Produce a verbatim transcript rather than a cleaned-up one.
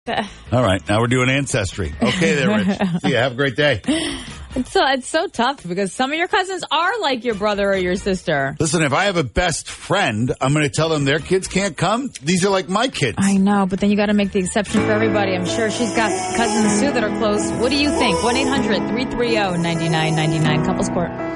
All right. Now we're doing Ancestry. Okay there, Rich. See ya. Have a great day. It's so, it's so tough because some of your cousins are like your brother or your sister. Listen, if I have a best friend, I'm going to tell them their kids can't come. These are like my kids. I know, but then you got to make the exception for everybody. I'm sure she's got cousins too that are close. What do you think? one eight hundred three three zero nine nine nine nine. Couples Court.